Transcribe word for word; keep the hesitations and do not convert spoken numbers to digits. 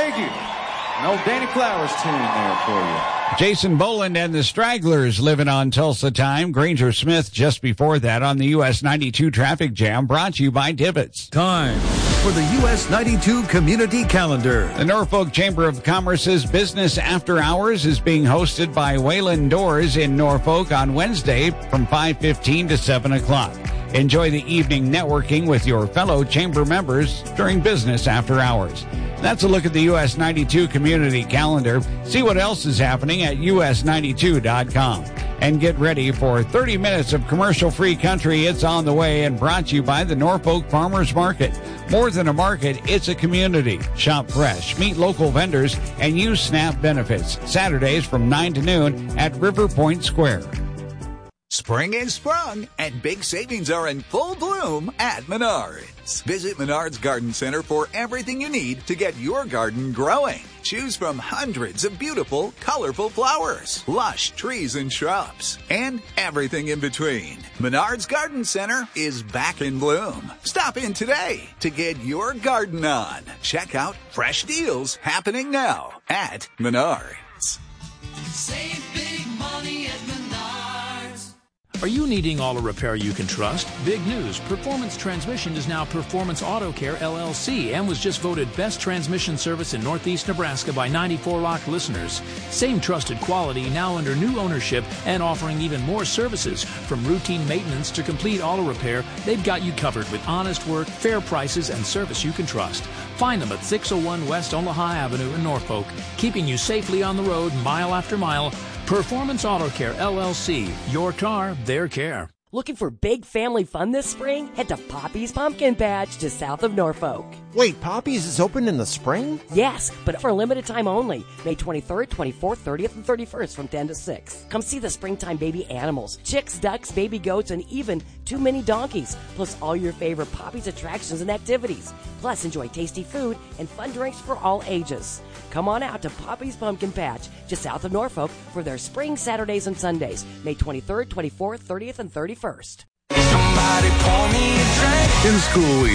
Thank you. An old Danny Flowers tune there for you. Jason Boland and the Stragglers living on Tulsa time. Granger Smith just before that on the U S ninety-two Traffic Jam, brought to you by Divots. Time for the U S ninety-two Community Calendar. The Norfolk Chamber of Commerce's Business After Hours is being hosted by Wayland Doors in Norfolk on Wednesday from five fifteen to seven o'clock. Enjoy the evening networking with your fellow chamber members during Business After Hours. That's a look at the U S ninety-two Community Calendar. See what else is happening at U S ninety-two dot com. And get ready for thirty minutes of commercial-free country. It's on the way and brought to you by the Norfolk Farmers Market. More than a market, it's a community. Shop fresh, meet local vendors, and use SNAP benefits. Saturdays from nine to noon at River Point Square. Spring is sprung, and big savings are in full bloom at Menards. Visit Menards Garden Center for everything you need to get your garden growing. Choose from hundreds of beautiful, colorful flowers, lush trees and shrubs, and everything in between. Menards Garden Center is back in bloom. Stop in today to get your garden on. Check out fresh deals happening now at Menards. Save big money at Menards. Are you needing auto repair you can trust? Big news. Performance Transmission is now Performance Auto Care, L L C, and was just voted Best Transmission Service in Northeast Nebraska by ninety-four Rock listeners. Same trusted quality, now under new ownership and offering even more services. From routine maintenance to complete auto repair, they've got you covered with honest work, fair prices, and service you can trust. Find them at six oh one West Omaha Avenue in Norfolk, keeping you safely on the road mile after mile. Performance Auto Care, L L C. Your car, their care. Looking for big family fun this spring? Head to Poppy's Pumpkin Patch just south of Norfolk. Wait, Poppy's is open in the spring? Yes, but for a limited time only. May twenty-third, twenty-fourth, thirtieth, and thirty-first from ten to six. Come see the springtime baby animals, chicks, ducks, baby goats, and even two mini donkeys. Plus all your favorite Poppy's attractions and activities. Plus enjoy tasty food and fun drinks for all ages. Come on out to Poppy's Pumpkin Patch just south of Norfolk for their spring Saturdays and Sundays. May twenty-third, twenty-fourth, thirtieth, and thirty-first. Somebody pour me a drink. In school week.